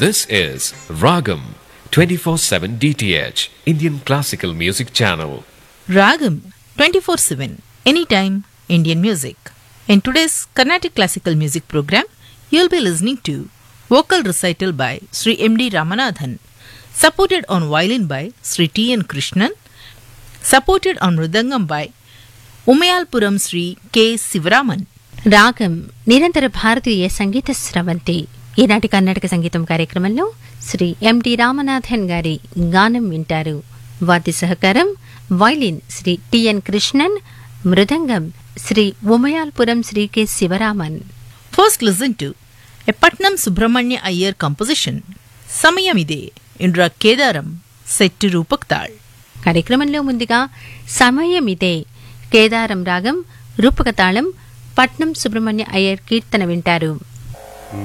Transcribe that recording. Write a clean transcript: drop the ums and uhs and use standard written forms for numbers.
This is Ragam 24/7 DTH Indian Classical Music Channel. Ragam 24/7 Anytime Indian Music. In today's Carnatic Classical Music program, you'll be listening to vocal recital by Sri M.D. Ramanathan, supported on violin by Sri T.N. Krishnan, supported on mridangam by Umayalpuram Sri K. Sivaraman. రాగం నిరంతర భారతీయ సంగీత స్రవంతి. ఈనాటి కర్ణాటక సంగీతం కార్యక్రమంలో శ్రీ ఎండి రామనాథన్ గారి గానం వింటారు. వాద్య సహకారం violin Shri TN Krishnan, mridangam Shri ఉమయాల్పురం Shri K Sivaraman. First listen to a Patnam Subramanya Iyer composition, Samayamide, in Rag Kedaram, set to Rupak Tal. కార్యక్రమంలో ముందుగా సమయమిదే కేదారం రాగం రూపకతాళం పట్నం సుబ్రహ్మణ్య అయ్యర్ కీర్తన వింటారు.